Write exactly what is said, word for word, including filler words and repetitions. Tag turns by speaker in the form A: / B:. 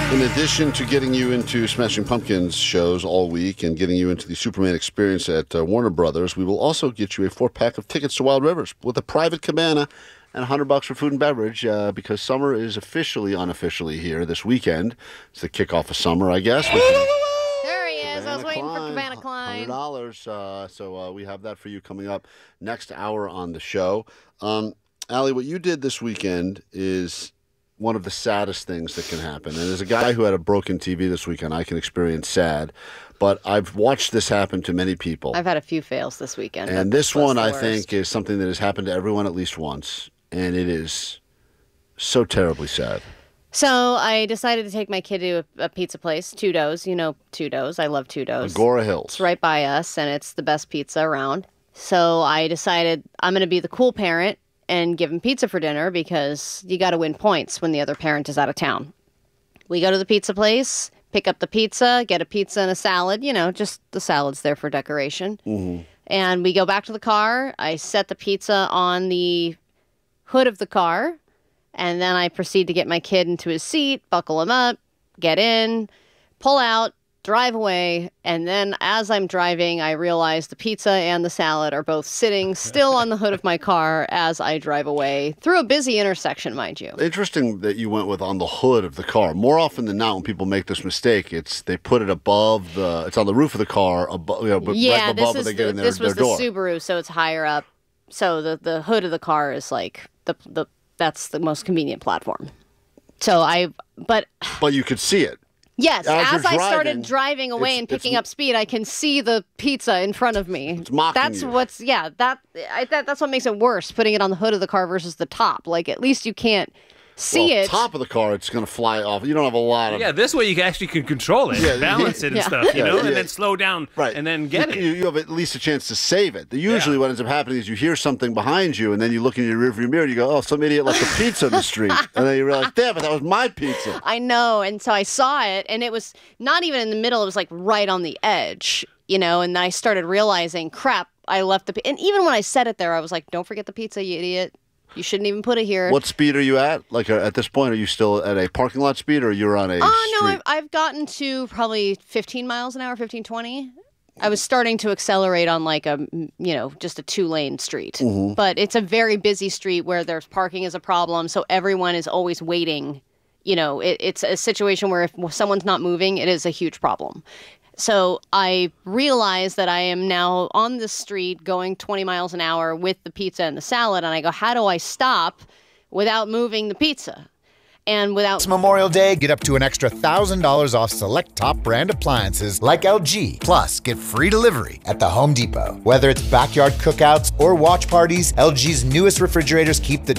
A: In addition to getting you into Smashing Pumpkins shows all week and getting you into the Superman experience at uh, Warner Brothers, we will also get you a four-pack of tickets to Wild Rivers with a private cabana and one hundred bucks for food and beverage uh, because summer is officially, unofficially here this weekend. It's the kickoff of summer, I guess.
B: There he is.
A: Cabana
B: I was waiting
A: Klein,
B: for Cabana
A: one
B: Klein.
A: hundred dollars. Uh, so uh, we have that for you coming up next hour on the show. Um, Allie, what you did this weekend is one of the saddest things that can happen. And as a guy who had a broken T V this weekend, I can experience sad. But I've watched this happen to many people.
B: I've had a few fails this weekend.
A: And this one, I think, is something that has happened to everyone at least once. And it is so terribly sad.
B: So I decided to take my kid to a, a pizza place, Tudo's. You know Tudo's. I love Tudo's.
A: Agora Hills.
B: It's right by us, and it's the best pizza around. So I decided I'm going to be the cool parent and give him pizza for dinner because you got to win points when the other parent is out of town. We go to the pizza place, pick up the pizza, get a pizza and a salad. You know, just the salad's there for decoration.
A: Mm-hmm.
B: And we go back to the car. I set the pizza on the hood of the car, and then I proceed to get my kid into his seat, buckle him up, get in, pull out, drive away, and then as I'm driving, I realize the pizza and the salad are both sitting still on the hood of my car as I drive away through a busy intersection, mind you.
A: Interesting that you went with on the hood of the car. More often than not, when people make this mistake, it's they put it above the, it's on the roof of the car, above, you know, but
B: yeah,
A: right above
B: this
A: when they
B: is
A: get
B: the,
A: in their,
B: this was
A: their door.
B: the Subaru, so it's higher up. So the, the hood of the car is like the the that's the most convenient platform. So I, but
A: But you could see it.
B: yes,
A: As
B: as,
A: you're
B: I
A: driving,
B: started driving away
A: it's-
B: and picking
A: it's-
B: up speed, I can see the pizza in front of me.
A: It's mocking
B: That's
A: you.
B: what's yeah. That, I, that that's what makes it worse. Putting it on the hood of the car versus the top. Like at least you can't see
A: well,
B: it.
A: top of the car, it's going to fly off. You don't have a lot of...
C: Yeah, this way you can actually can control it,
A: Yeah,
C: balance it and
B: yeah.
C: stuff, you
A: Yeah,
C: know,
A: yeah.
C: and then slow down
A: Right.
C: and then get
A: you,
C: it.
A: You, you have at least a chance to save it. Usually what ends up happening is you hear something behind you, and then you look in your rearview mirror and you go, oh, some idiot left a pizza in the street. And then you realize, damn it, that was my pizza.
B: I know, and so I saw it, and it was not even in the middle. It was like right on the edge, you know. And then I started realizing, crap, I left the. And even when I said it there, I was like, don't forget the pizza, you idiot. You shouldn't even put it here.
A: What speed are you at? Like uh, at this point, are you still at a parking lot speed, or you're on a
B: Oh, no,
A: street?
B: I've, I've gotten to probably fifteen miles an hour, fifteen, twenty. I was starting to accelerate on like a, you know, just a two-lane street.
A: Mm-hmm.
B: But it's a very busy street where there's parking is a problem, so everyone is always waiting. You know, it, it's a situation where if someone's not moving, it is a huge problem. So I realize that I am now on the street going twenty miles an hour with the pizza and the salad, and I go, how do I stop without moving the pizza? And without
D: It's Memorial Day, get up to an extra one thousand dollars off select top brand appliances like L G. Plus, get free delivery at the Home Depot. Whether it's backyard cookouts or watch parties, L G's newest refrigerators keep the